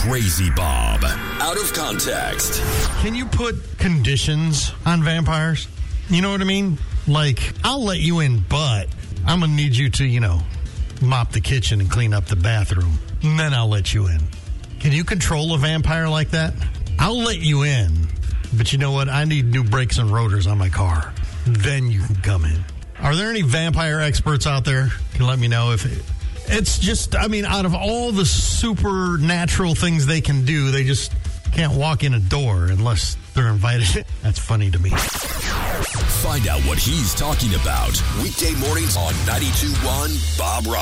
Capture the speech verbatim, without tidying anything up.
Crazy Bob. Out of context. Can you put conditions on vampires? You know what I mean? Like, I'll let you in, but I'm going to need you to, you know, mop the kitchen and clean up the bathroom. And then I'll let you in. Can you control a vampire like that? I'll let you in, but you know what? I need new brakes and rotors on my car. Then you can come in. Are there any vampire experts out there? Can you let me know if it, it's just, I mean, out of all the supernatural things they can do, they just can't walk in a door unless they're invited. That's funny to me. Find out what he's talking about weekday mornings on ninety-two point one Bob Rock.